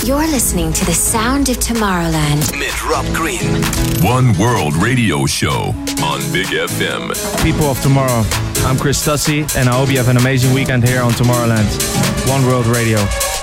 You're listening to the sound of Tomorrowland. Mit Rob Green. One World Radio Show on Big FM. People of tomorrow, I'm Chris Tussey, and I hope you have an amazing weekend here on Tomorrowland. One World Radio.